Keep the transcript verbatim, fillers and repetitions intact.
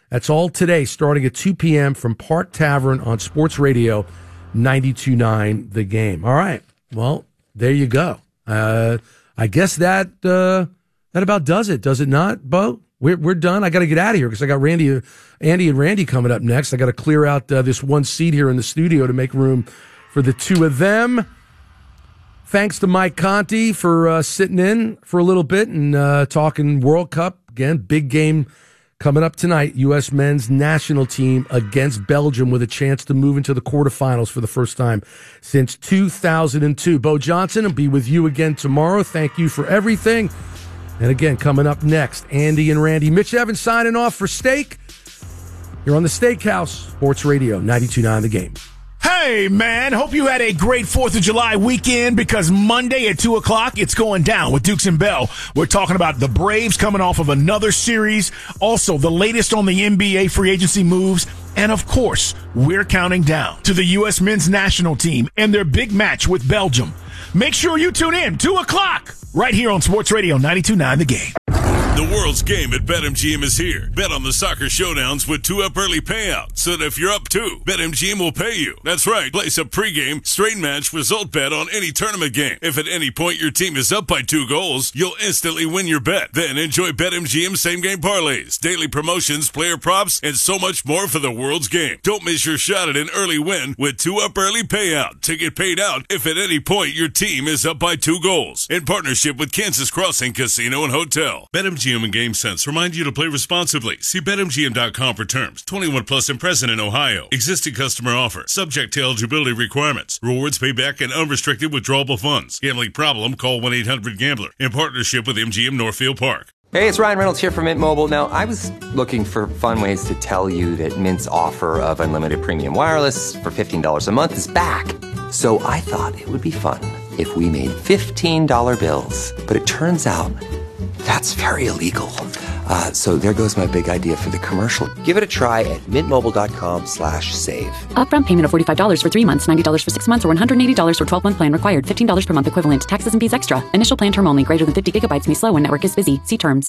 That's all today, starting at two p.m. from Park Tavern on Sports Radio ninety-two point nine The Game. All right. Well, there you go. Uh, I guess that uh, that about does it, does it not, Bo? We're we're done. I got to get out of here because I got Randy, Andy, and Randy coming up next. I got to clear out uh, this one seat here in the studio to make room for the two of them. Thanks to Mike Conti for uh, sitting in for a little bit and uh, talking World Cup again. Big game coming up tonight. U S men's national team against Belgium with a chance to move into the quarterfinals for the first time since two thousand two. Bo Johnson will be with you again tomorrow. Thank you for everything. And again, coming up next, Andy and Randy. Mitch Evans signing off for Steak. You're on the Steakhouse, Sports Radio, ninety-two point nine The Game. Hey, man, hope you had a great fourth of July weekend because Monday at two o'clock, it's going down with Dukes and Bell. We're talking about the Braves coming off of another series, also the latest on the N B A free agency moves, and of course, we're counting down to the U S men's national team and their big match with Belgium. Make sure you tune in, two o'clock, right here on Sports Radio ninety-two point nine The Game. The world's game at BetMGM is here. Bet on the soccer showdowns with two-up early payout, so that if you're up two, BetMGM will pay you. That's right. Place a pregame, straight match result bet on any tournament game. If at any point your team is up by two goals, you'll instantly win your bet. Then enjoy BetMGM same-game parlays, daily promotions, player props, and so much more for the world's game. Don't miss your shot at an early win with two-up early payout to get paid out if at any point your team is up by two goals. In partnership with Kansas Crossing Casino and Hotel. BetMGM and GameSense remind you to play responsibly. See Bet M G M dot com for terms. twenty-one plus and present in Ohio. Existing customer offer. Subject to eligibility requirements. Rewards payback and unrestricted withdrawable funds. Gambling problem? Call one eight hundred gambler. In partnership with M G M Northfield Park. Hey, it's Ryan Reynolds here from Mint Mobile. Now, I was looking for fun ways to tell you that Mint's offer of unlimited premium wireless for fifteen dollars a month is back. So I thought it would be fun if we made fifteen dollar bills. But it turns out that's very illegal. Uh, so there goes my big idea for the commercial. Give it a try at mintmobile.com slash save. Upfront payment of forty-five dollars for three months, ninety dollars for six months, or one hundred eighty dollars for twelve-month plan required. fifteen dollars per month equivalent. Taxes and fees extra. Initial plan term only. Greater than fifty gigabytes may slow when network is busy. See terms.